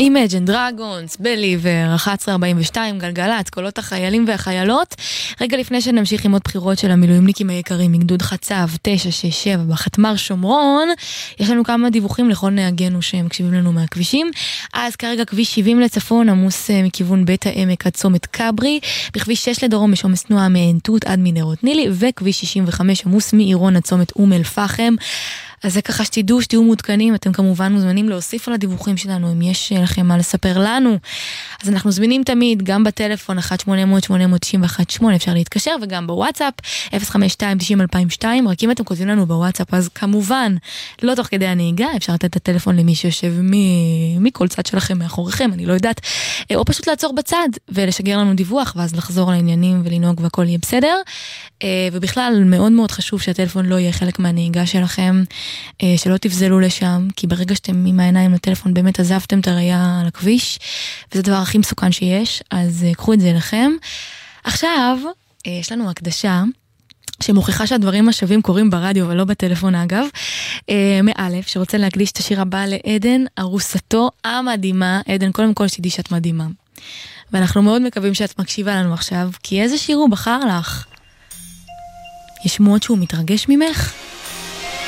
Imagine Dragons, Believer, 11:42, גלגלת, קולות החיילים והחיילות. רגע לפני שנמשיך עם עוד בחירות של המילואימניקים היקרים מגדוד חצב 967 בחתמר שומרון, יש לנו כמה דיווחים לכל נהגינו שהם מקשיבים לנו מהכבישים. אז כרגע כביש 70 לצפון עמוס מכיוון בית העמק עד צומת קברי, בכביש 6 לדרום יש עומס תנועה מעין תות עד מנהרות נילי, וכביש 65 עמוס מעירון עד צומת אום אל פחם. אז זה ככה שתדעו, שתהיו מעודכנים, אתם כמובן מוזמנים להוסיף על הדיווחים שלנו, אם יש לכם מה לספר לנו. אז אנחנו זמינים תמיד, גם בטלפון 1-800-891-8, אפשר להתקשר, וגם בוואטסאפ, 052-90-2002, רק אם אתם כותבים לנו בוואטסאפ, אז כמובן, לא תוך כדי הנהיגה, אפשר לתת את הטלפון למי שיושב מכל צד שלכם, מאחוריכם, אני לא יודעת, או פשוט לעצור בצד, ולשגר לנו דיווח, ואז לחזור לעניינים ולנהוג והכל יהיה בסדר. ובכלל, מאוד מאוד חשוב שהטלפון לא יהיה חלק מהנהיגה שלכם, שלא תפזלו לשם, כי ברגע שאתם עם העיניים לטלפון באמת עזבתם את הראייה על הכביש, וזה הדבר הכי מסוכן שיש, אז קחו את זה לכם. עכשיו, יש לנו הקדשה, שמוכיחה שהדברים השווים קורים ברדיו ולא בטלפון אגב, מאלף, שרוצה להקדיש את השיר הבא לעדן, ארוסתו המדהימה. עדן, קודם כל שתדעי שאת מדהימה. ואנחנו מאוד מקווים שאת מקשיבה לנו עכשיו, כי איזה שיר הוא בחר לך? יש שמועות שהוא מתרגש ממך?